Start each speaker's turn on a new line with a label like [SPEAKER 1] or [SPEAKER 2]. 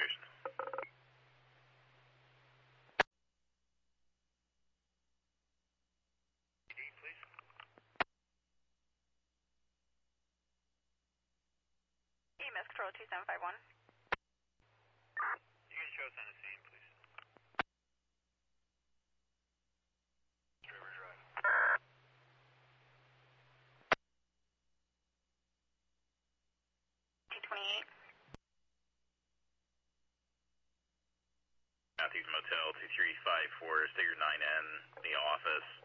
[SPEAKER 1] locations. Please.
[SPEAKER 2] EMS control 2751.
[SPEAKER 1] You can show us on the scene, please. River Drive.
[SPEAKER 2] 228.
[SPEAKER 1] Matthews Motel 2354, Sticker 9N, the office.